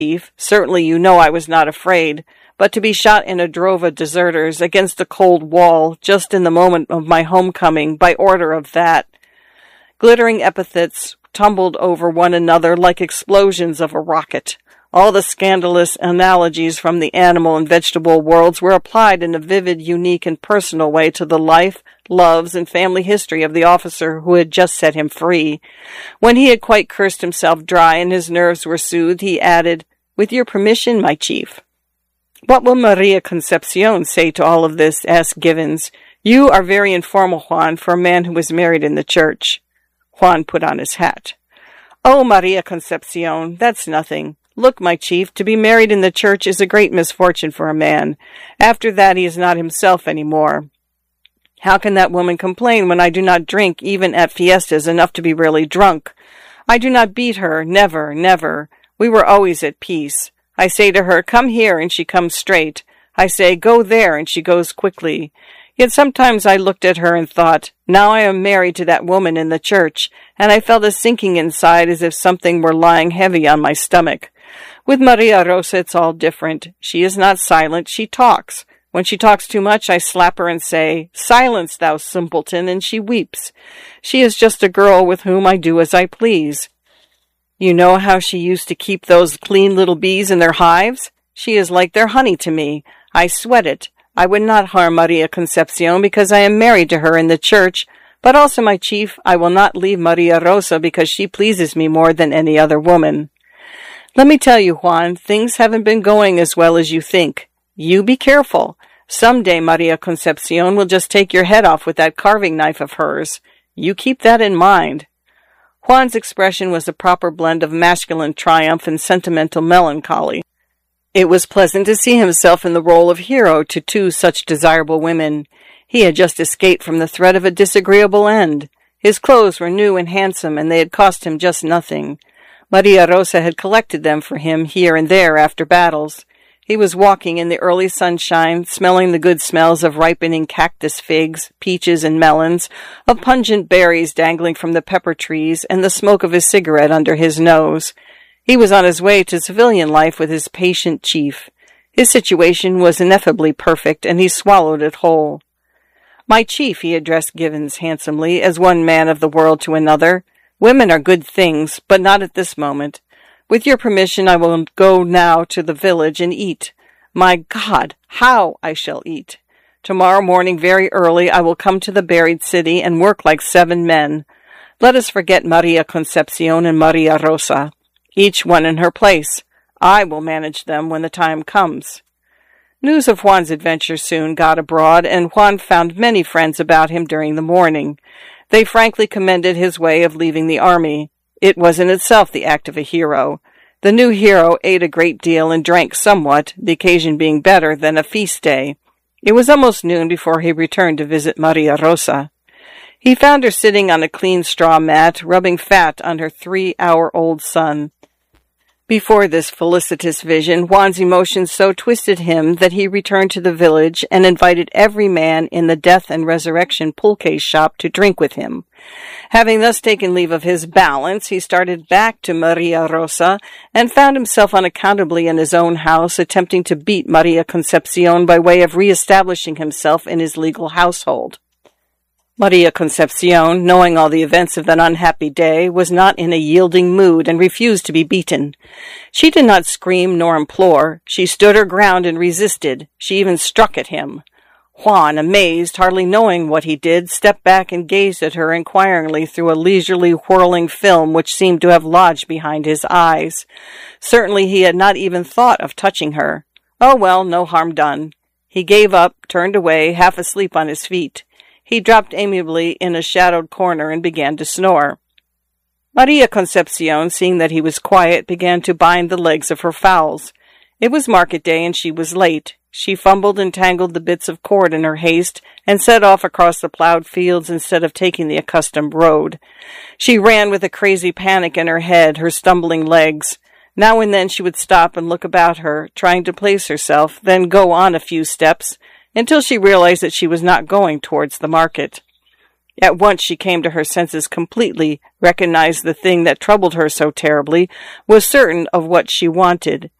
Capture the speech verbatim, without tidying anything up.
Chief. Certainly you know I was not afraid, but to be shot in a drove of deserters against a cold wall, just in the moment of my homecoming, by order of that. Glittering epithets tumbled over one another like explosions of a rocket. All the scandalous analogies from the animal and vegetable worlds were applied in a vivid, unique, and personal way to the life, loves, and family history of the officer who had just set him free. When he had quite cursed himself dry and his nerves were soothed, he added, "With your permission, my chief." "What will Maria Concepcion say to all of this?" asked Givens. "You are very informal, Juan, for a man who was married in the church." Juan put on his hat. "Oh, Maria Concepcion, that's nothing. Look, my chief, to be married in the church is a great misfortune for a man. After that he is not himself any more. How can that woman complain when I do not drink, even at fiestas, enough to be really drunk? I do not beat her, never, never. We were always at peace. I say to her, 'Come here,' and she comes straight. I say, 'Go there,' and she goes quickly. Yet sometimes I looked at her and thought, now I am married to that woman in the church, and I felt a sinking inside as if something were lying heavy on my stomach. With Maria Rosa it's all different. She is not silent, she talks. When she talks too much, I slap her and say, 'Silence, thou simpleton,' and she weeps. She is just a girl with whom I do as I please. You know how she used to keep those clean little bees in their hives? She is like their honey to me. I sweat it. I would not harm Maria Concepcion because I am married to her in the church, but also, my chief, I will not leave Maria Rosa because she pleases me more than any other woman. Let me tell you, Juan, things haven't been going as well as you think. You be careful. Some day Maria Concepcion will just take your head off with that carving knife of hers. You keep that in mind." Juan's expression was a proper blend of masculine triumph and sentimental melancholy. It was pleasant to see himself in the role of hero to two such desirable women. He had just escaped from the threat of a disagreeable end. His clothes were new and handsome, and they had cost him just nothing. Maria Rosa had collected them for him here and there after battles. He was walking in the early sunshine, smelling the good smells of ripening cactus figs, peaches, and melons, of pungent berries dangling from the pepper trees, and the smoke of his cigarette under his nose. He was on his way to civilian life with his patient chief. His situation was ineffably perfect, and he swallowed it whole. "My chief," he addressed Givens handsomely, as one man of the world to another, "women are good things, but not at this moment. With your permission, I will go now to the village and eat. My God, how I shall eat! Tomorrow morning very early I will come to the buried city and work like seven men. Let us forget Maria Concepcion and Maria Rosa. Each one in her place. I will manage them when the time comes." News of Juan's adventure soon got abroad, and Juan found many friends about him during the morning. They frankly commended his way of leaving the army. It was in itself the act of a hero. The new hero ate a great deal and drank somewhat, the occasion being better than a feast day. It was almost noon before he returned to visit Maria Rosa. He found her sitting on a clean straw mat, rubbing fat on her three-hour-old son. Before this felicitous vision, Juan's emotions so twisted him that he returned to the village and invited every man in the Death and Resurrection pulque shop to drink with him. Having thus taken leave of his balance, he started back to Maria Rosa and found himself unaccountably in his own house, attempting to beat Maria Concepcion by way of re-establishing himself in his legal household. Maria Concepcion, knowing all the events of that unhappy day, was not in a yielding mood and refused to be beaten. She did not scream nor implore. She stood her ground and resisted. She even struck at him. Juan, amazed, hardly knowing what he did, stepped back and gazed at her inquiringly through a leisurely whirling film which seemed to have lodged behind his eyes. Certainly he had not even thought of touching her. Oh well, no harm done. He gave up, turned away, half asleep on his feet. He dropped amiably in a shadowed corner and began to snore. Maria Concepcion, seeing that he was quiet, began to bind the legs of her fowls. It was market day, and she was late. She fumbled and tangled the bits of cord in her haste, and set off across the plowed fields instead of taking the accustomed road. She ran with a crazy panic in her head, her stumbling legs. Now and then she would stop and look about her, trying to place herself, then go on a few steps, until she realized that she was not going towards the market. At once she came to her senses completely, recognized the thing that troubled her so terribly, was certain of what she wanted.